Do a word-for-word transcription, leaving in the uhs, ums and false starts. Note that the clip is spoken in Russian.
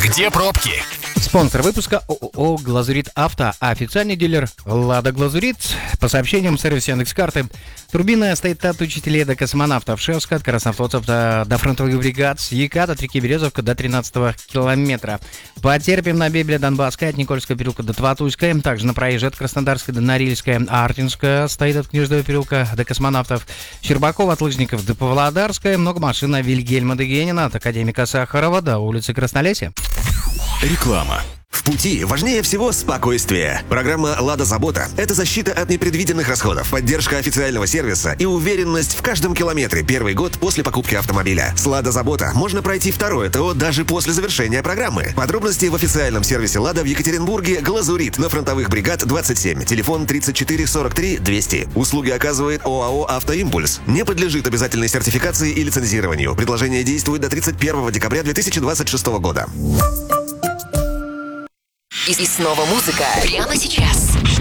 Где пробки? Спонсор выпуска ООО «Глазурит Авто», официальный дилер «Лада Глазурит». По сообщениям сервиса Яндекс.Карты, турбина стоит от учителей до космонавтов, Шевска, от краснофлотцев до, до фронтовых бригад, с Якат от реки Березовка до тринадцатого километра. Потерпим на Библи Донбасская, от Никольского переулка до Тватуйская, также на проезжей от Краснодарской до Норильская, Артинская стоит от Книжного переулка до космонавтов, Щербакова от Лыжников до Павлодарская, много машин на Вильгельма Дегенина от Академика Сахарова до улицы Краснолесья. Реклама. В пути важнее всего спокойствие. Программа «Лада Забота» — это защита от непредвиденных расходов, поддержка официального сервиса и уверенность в каждом километре первый год после покупки автомобиля. С «Лада Забота» можно пройти второе ТО даже после завершения программы. Подробности в официальном сервисе «Лада» в Екатеринбурге «Глазурит» на фронтовых бригад двадцать семь, телефон тридцать четыре сорок три двести. Услуги оказывает ОАО «Автоимпульс». Не подлежит обязательной сертификации и лицензированию. Предложение действует до тридцать первого декабря две тысячи двадцать шестого года. И, и снова музыка прямо сейчас.